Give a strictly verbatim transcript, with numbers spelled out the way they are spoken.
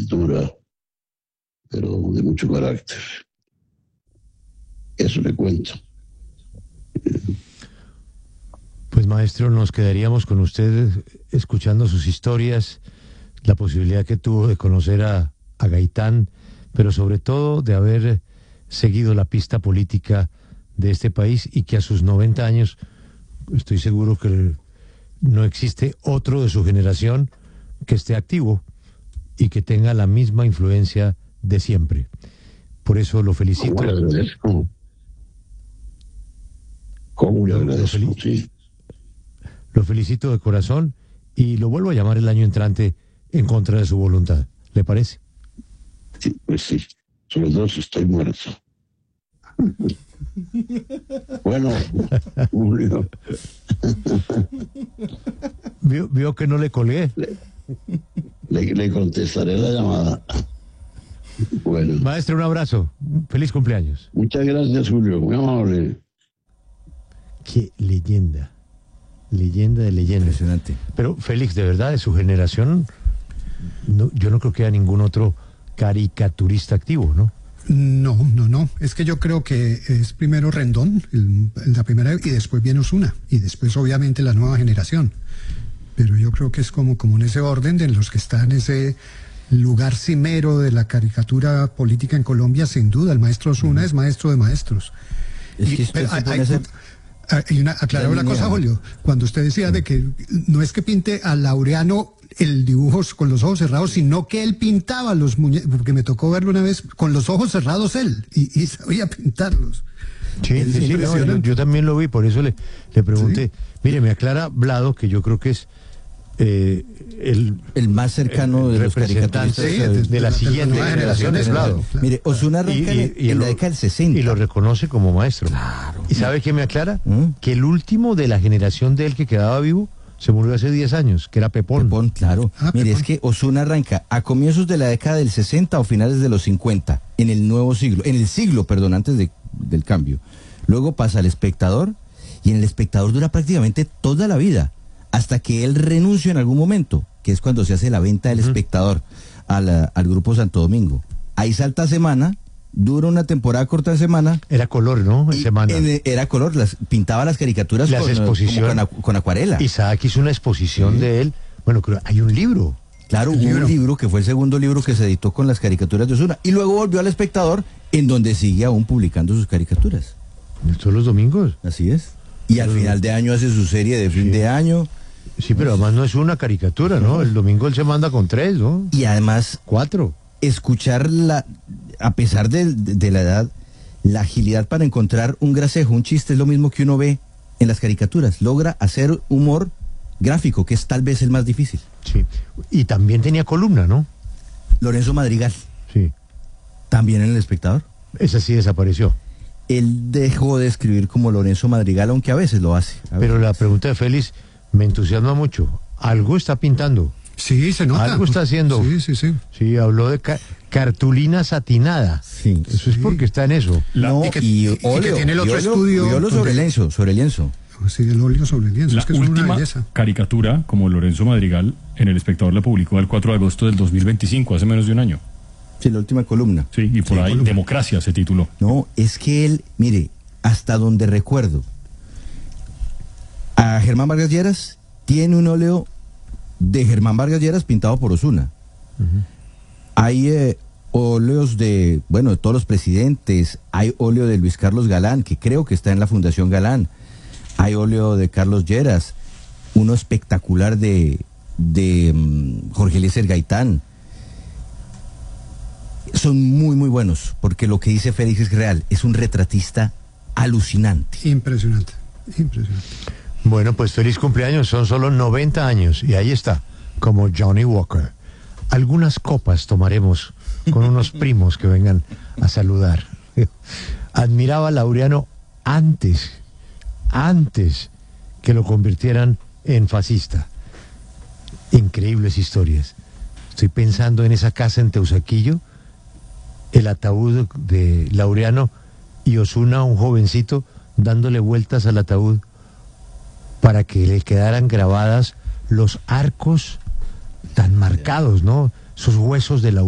dura, pero de mucho carácter. Eso le cuento. Pues maestro, nos quedaríamos con usted escuchando sus historias, la posibilidad que tuvo de conocer a, a Gaitán, pero sobre todo de haber seguido la pista política de este país y que a sus noventa años, estoy seguro que no existe otro de su generación que esté activo y que tenga la misma influencia de siempre. Por eso lo felicito. ¿Cómo le agradezco? ¿Cómo le agradezco? Lo, sí. lo felicito de corazón y lo vuelvo a llamar el año entrante en contra de su voluntad. ¿Le parece? Sí, pues sí. Sobre todo si estoy muerto. Bueno, Julio. ¿Vio, vio que no le colgué? Le, le, le contestaré la llamada. Bueno. Maestro, un abrazo. Feliz cumpleaños. Muchas gracias, Julio. Muy amable. Qué leyenda. Leyenda de leyenda. Impresionante. Pero Félix, de verdad, de su generación, no, yo no creo que haya ningún otro caricaturista activo, ¿no? No, no, no. Es que yo creo que es primero Rendón, el, la primera, y después viene Osuna, y después obviamente la nueva generación. Pero yo creo que es como, como en ese orden de los que están en ese lugar cimero de la caricatura política en Colombia, sin duda. El maestro Osuna uh-huh. es maestro de maestros. Es y, que pero, hay, hay, ser... hay una, aclarar una cosa, Julio. Cuando usted decía uh-huh. de que no es que pinte a Laureano el dibujo con los ojos cerrados, sino que él pintaba los muñecos, porque me tocó verlo una vez con los ojos cerrados él, y, y sabía pintarlos. Sí, sí, sí no, yo, yo también lo vi, por eso le, le pregunté. ¿Sí? Mire, me aclara Blado, que yo creo que es eh, el, el más cercano el de los representantes sí, de, de, de la siguiente generación de Blado. Claro. Mire, Osuna arranca y, y, y en lo, la década del sesenta. Y lo reconoce como maestro. Claro. ¿Y sabe qué me aclara? ¿Mm? Que el último de la generación de él que quedaba vivo se murió hace diez años, que era Pepón. Pepón, claro. Ah, Mire, Pepón. Es que Osuna arranca a comienzos de la década del sesenta o finales de los cincuenta, en el nuevo siglo, en el siglo, perdón, antes de, del cambio. Luego pasa al Espectador, y en el Espectador dura prácticamente toda la vida, hasta que él renuncia en algún momento, que es cuando se hace la venta del uh-huh. Espectador al, al Grupo Santo Domingo. Ahí salta Semana, dura una temporada corta de Semana. Era color, ¿no? En Semana. En, era color, las, pintaba las caricaturas las con, exposición, con, con acuarela. Isaac hizo una exposición sí. de él. Bueno, creo, hay un libro. Claro, hubo un libro que fue el segundo libro que se editó con las caricaturas de Osuna. Y luego volvió al Espectador, en donde sigue aún publicando sus caricaturas. ¿Todos los domingos? Así es. Y al final de año hace su serie de fin sí. de año. Sí, pero además no es una caricatura, ¿no? El domingo él se manda con tres, ¿no? Y además... Cuatro. Escuchar la... A pesar de, de, de la edad, la agilidad para encontrar un gracejo, un chiste, es lo mismo que uno ve en las caricaturas. Logra hacer humor gráfico, que es tal vez el más difícil. Sí. Y también tenía columna, ¿no? Lorenzo Madrigal. Sí. También en El Espectador. Esa sí desapareció. Él dejó de escribir como Lorenzo Madrigal, aunque a veces lo hace. Pero la pregunta de Félix me entusiasma mucho. Algo está pintando. Sí, se nota. Algo está haciendo. Sí, sí, sí. Sí, habló de ca cartulina satinada. Sí. Eso sí. es porque está en eso. No, y, que, y, y, óleo, y que tiene el otro y óleo, estudio. Y óleo sobre lienzo, sobre lienzo. Sí, el óleo sobre lienzo. La es que última es una belleza. caricatura, como Lorenzo Madrigal, en El Espectador la publicó el cuatro de agosto del dos mil veinticinco, hace menos de un año. Sí, la última columna. Sí, y por sí, ahí columna. Democracia se tituló. No, es que él, mire, hasta donde recuerdo, a Germán Vargas Lleras tiene un óleo de Germán Vargas Lleras pintado por Osuna. Uh-huh. Hay eh, óleos de, bueno, de todos los presidentes. Hay óleo de Luis Carlos Galán, que creo que está en la Fundación Galán. Hay óleo de Carlos Lleras, uno espectacular de, de um, Jorge Eliezer Gaitán. Son muy, muy buenos, porque lo que dice Félix es real. Es un retratista alucinante. Impresionante, impresionante. Bueno, pues feliz cumpleaños, son solo noventa años y ahí está, como Johnny Walker. Algunas copas tomaremos con unos primos que vengan a saludar. Admiraba a Laureano antes, antes que lo convirtieran en fascista. Increíbles historias. Estoy pensando en esa casa en Teusaquillo, el ataúd de Laureano y Osuna, un jovencito, dándole vueltas al ataúd para que le quedaran grabadas los arcos tan marcados, ¿no? Esos huesos de la